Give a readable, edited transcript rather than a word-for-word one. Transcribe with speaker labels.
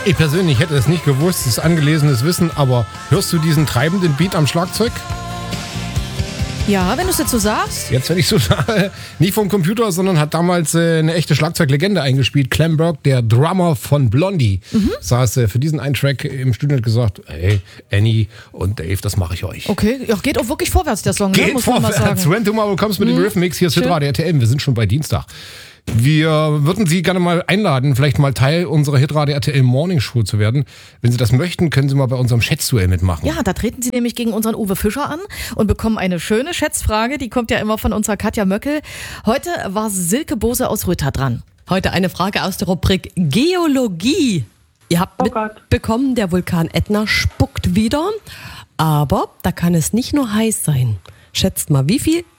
Speaker 1: Ich persönlich hätte es nicht gewusst, das ist angelesenes Wissen, aber hörst du diesen treibenden Beat am Schlagzeug?
Speaker 2: Ja, wenn du es jetzt so sagst.
Speaker 1: Jetzt, wenn ich so sage, nicht vom Computer, sondern hat damals eine echte Schlagzeuglegende eingespielt. Clem Burke, der Drummer von Blondie, saß für diesen einen Track im Studio und hat gesagt, hey, Annie und Dave, das mache ich euch.
Speaker 2: Okay, ja, geht auch wirklich vorwärts, der Song, ne?
Speaker 1: Geht
Speaker 2: Muss man mal
Speaker 1: vorwärts.
Speaker 2: sagen.
Speaker 1: When Tomorrow Comes mit dem Riffmix. Hier ist
Speaker 2: Schön.
Speaker 1: Hitradio RTL. Wir sind schon bei Dienstag. Wir würden Sie gerne mal einladen, vielleicht mal Teil unserer Hitradio RTL Morning Show zu werden. Wenn Sie das möchten, können Sie mal bei unserem Schätzduell mitmachen.
Speaker 2: Ja, da treten Sie nämlich gegen unseren Uwe Fischer an und bekommen eine schöne Schätzfrage. Die kommt ja immer von unserer Katja Möckel. Heute war Silke Bose aus Rütter dran.
Speaker 3: Heute eine Frage aus der Rubrik Geologie. Ihr habt mitbekommen, der Vulkan Ätna spuckt wieder. Aber da kann es nicht nur heiß sein. Schätzt mal, wie viel